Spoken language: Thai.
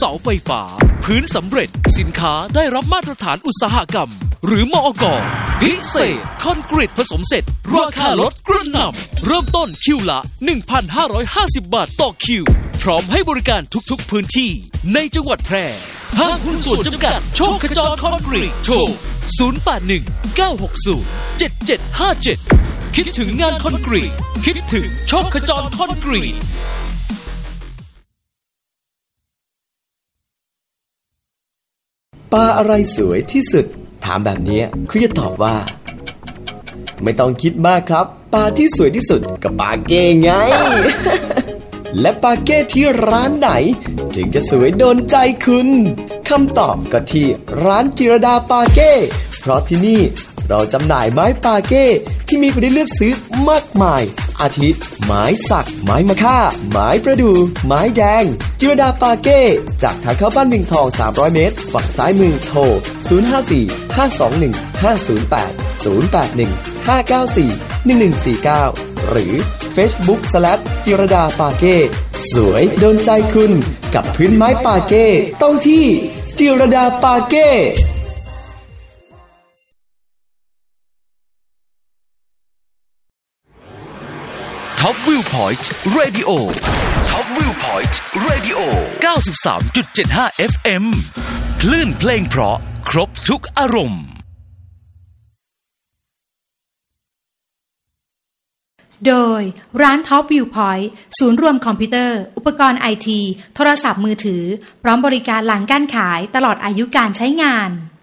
สาไฟฟ้าพื้นสำเร็จสินค้าได้รับมาตรฐานอุตสาหกรรมหรือมอก.พิเศษคอนกรีตผสมเสร็จราคาลดกระหน่ำเริ่มต้นคิวละ 1,550 บาทต่อคิวพร้อมให้บริการทุกๆพื้นที่ในจังหวัดแพร่ห้างหุ้นส่วนจำกัดโชคขจรคอนกรีตโทร 081-960-7757 คิดถึงงานคอนกรีตคิดถึงโชคขจรคอนกรีตปลาอะไรสวยที่สุดถามแบบนี้คุณจะตอบว่าไม่ต้องคิดมากครับปลาที่สวยที่สุดก็ปลาเก้ไง และปลาเก้ที่ร้านไหนถึงจะสวยโดนใจคุณคำตอบก็ที่ร้านจิรดาปลาเก้เพราะที่นี่เราจำหน่ายไม้ปลาเก้ที่มีให้ได้เลือกซื้อมากมายอาทิไม้สักไม้มะค่าไม้ประดู่ไม้แดงจิรดาปลาเก้จากทางเข้าบ้านเมืองทอง300 เมตรฝั่งซ้ายมือโทร 054-521-5081-081-594-1149 หรือ Facebook จิรดาปาเก้สวยโดนใจคุณกับพื้นไม้ปาเก้ต้องที่จิรดาปาเก้ Top Viewpoint Radio Top Viewpoint Radio 93.75 FM คลื่นเพลงเพราะครบทุกอารมณ์โดยร้าน Top Viewpoint ศูนย์รวมคอมพิวเตอร์อุปกรณ์ไอทีโทรศัพท์มือถือพร้อมบริการหลังการขายตลอดอายุการใช้งาน